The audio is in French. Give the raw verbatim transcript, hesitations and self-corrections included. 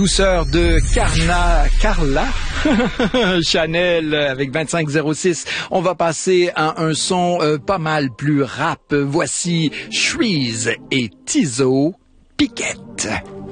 Douceur de Carna, Carla Chanel avec vingt-cinq zéro six. On va passer à un son euh, pas mal plus rap. Voici Shreeze et Tizo Piquette.